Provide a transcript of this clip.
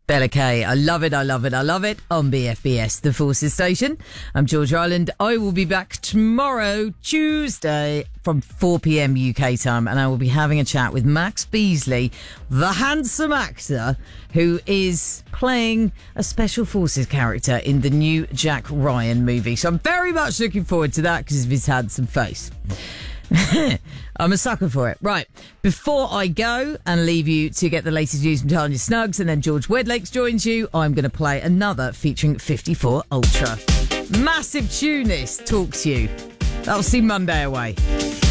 Bella K, I love it, I love it, I love it on BFBS, the Forces Station. I'm George Ireland. I will be back tomorrow, Tuesday, from 4 p.m. UK time, and I will be having a chat with Max Beasley, the handsome actor who is playing a Special Forces character in the new Jack Ryan movie. So I'm very much looking forward to that because of his handsome face. I'm a sucker for it. Right, before I go and leave you to get the latest news from Tanya Snuggs and then George Wedlakes joins you, I'm going to play another featuring 54 Ultra. Massive tune this, Talk to You. That'll see Monday away.